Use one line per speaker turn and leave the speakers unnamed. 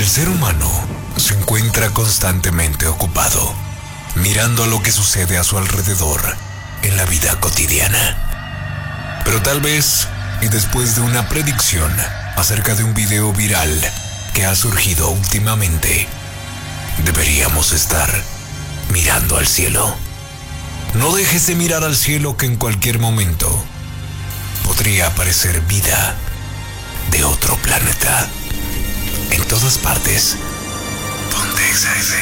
El ser humano se encuentra constantemente ocupado, mirando a lo que sucede a su alrededor en la vida cotidiana. Pero tal vez, y después de una predicción acerca de un video viral que ha surgido últimamente, deberíamos estar mirando al cielo. No dejes de mirar al cielo, que en cualquier momento podría aparecer vida de otro planeta. En todas partes. Ponte XF.